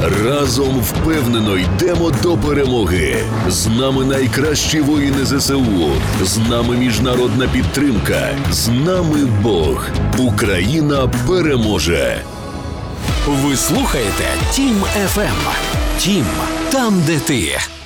Разом впевнено йдемо до перемоги. З нами найкращі воїни ЗСУ. З нами міжнародна підтримка. З нами Бог. Україна переможе. Ви слухаєте Тім ФМ. Тім, там, де ти.